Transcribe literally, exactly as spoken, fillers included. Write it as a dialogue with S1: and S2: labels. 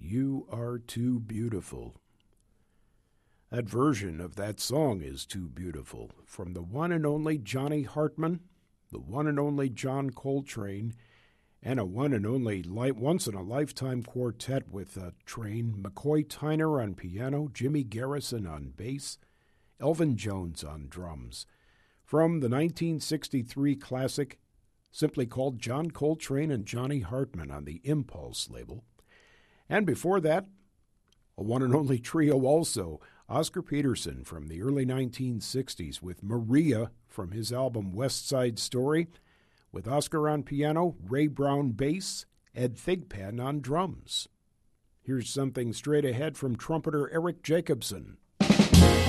S1: You Are Too Beautiful. That version of that song is too beautiful. From the one and only Johnny Hartman, the one and only John Coltrane, and a one and only li- once-in-a-lifetime quartet with uh, Train, McCoy Tyner on piano, Jimmy Garrison on bass, Elvin Jones on drums. From the nineteen sixty-three classic, simply called John Coltrane and Johnny Hartman on the Impulse label. And before that, a one and only trio also, Oscar Peterson from the early nineteen sixties with Maria from his album West Side Story, with Oscar on piano, Ray Brown bass, Ed Thigpen on drums. Here's something straight ahead from trumpeter Eric Jacobson.